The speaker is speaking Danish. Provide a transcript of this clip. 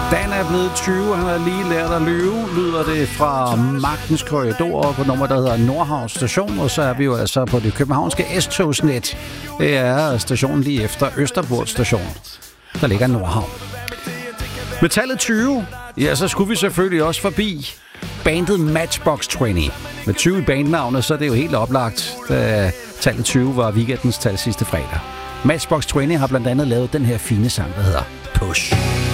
Dan er blevet 20, han har lige lært at lyve, lyder det fra Magtens Korridor på nummer, der hedder Nordhavn Station, og så er vi jo altså på det københavnske S-togsnet. Det er stationen lige efter Østerport Station, der ligger i Nordhavn. Med tallet 20, ja, så skulle vi selvfølgelig også forbi bandet Matchbox 20. Med 20 i bandnavnet, så er det jo helt oplagt, da tallet 20 var weekendens tal sidste fredag. Matchbox 20 har blandt andet lavet den her fine sang, der hedder Push.